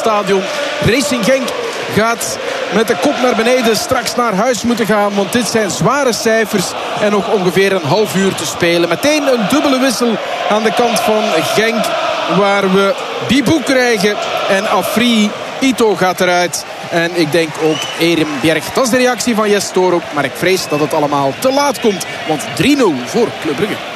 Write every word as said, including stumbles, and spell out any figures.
stadion. Racing Genk gaat met de kop naar beneden straks naar huis moeten gaan. Want dit zijn zware cijfers. En nog ongeveer een half uur te spelen. Meteen een dubbele wissel aan de kant van Genk. Waar we Bibou krijgen. En Afri. Ito gaat eruit. En ik denk ook Erim Bjerg. Dat is de reactie van Jes Torup. Maar ik vrees dat het allemaal te laat komt. Want drie nul voor Club Brugge.